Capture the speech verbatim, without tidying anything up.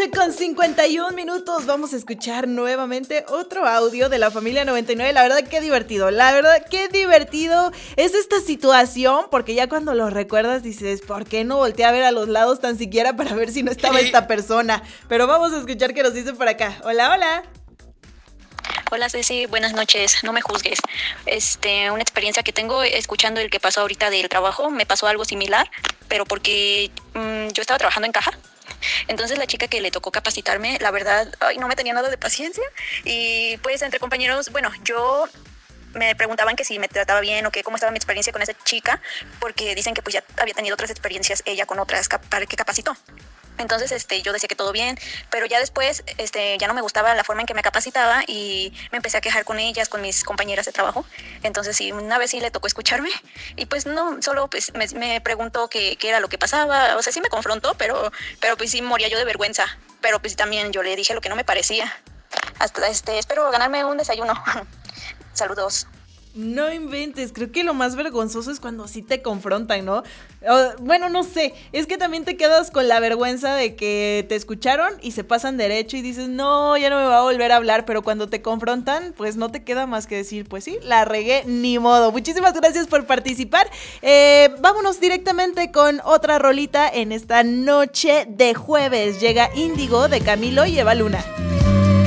noche con cincuenta y un minutos. Vamos a escuchar nuevamente otro audio de la familia noventa y nueve. La verdad, qué divertido. La verdad, qué divertido es esta situación. Porque ya cuando lo recuerdas dices, ¿por qué no volteé a ver a los lados tan siquiera para ver si no estaba esta persona? Pero vamos a escuchar qué nos dice por acá. Hola, hola. Hola Ceci, buenas noches, no me juzgues. Este, una experiencia que tengo escuchando el que pasó ahorita del trabajo, me pasó algo similar, pero porque mmm, yo estaba trabajando en caja. Entonces la chica que le tocó capacitarme, la verdad, ay, no me tenía nada de paciencia. Y pues entre compañeros, bueno, yo me preguntaban que si me trataba bien o que cómo estaba mi experiencia con esa chica, porque dicen que pues ya había tenido otras experiencias ella con otras cap- que capacitó. Entonces, este, yo decía que todo bien, pero ya después, este, ya no me gustaba la forma en que me capacitaba y me empecé a quejar con ellas, con mis compañeras de trabajo. Entonces, sí, una vez sí le tocó escucharme y pues no, solo pues me, me preguntó qué, qué era lo que pasaba. O sea, sí me confrontó, pero, pero pues sí moría yo de vergüenza. Pero pues también yo le dije lo que no me parecía. Hasta, este, espero ganarme un desayuno. Saludos. No inventes, creo que lo más vergonzoso es cuando sí te confrontan, ¿no? O, bueno, no sé, es que también te quedas con la vergüenza de que te escucharon y se pasan derecho y dices, no, ya no me va a volver a hablar, pero cuando te confrontan, pues no te queda más que decir, pues sí, la regué, ni modo. Muchísimas gracias por participar. Eh, vámonos directamente con otra rolita en esta noche de jueves. Llega Índigo de Camilo y Eva Luna.